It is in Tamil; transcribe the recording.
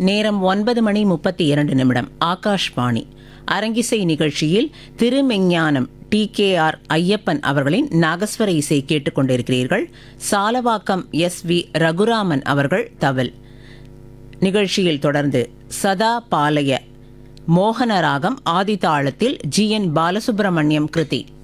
நேரம் 9:32 ஆகாஷ்வாணி. அரங்கிசை நிகழ்ச்சியில் திருமெஞ்ஞானம் TKR ஐயப்பன் அவர்களின் நாகஸ்வர இசை கேட்டுக் கொண்டிருக்கிறீர்கள். சாலவாக்கம் SV ரகுராமன் அவர்கள் தவில். நிகழ்ச்சியில் தொடர்ந்து சதா பாலய மோகனராகம் ஆதிதாளத்தில் GN பாலசுப்ரமணியம் கிருதி.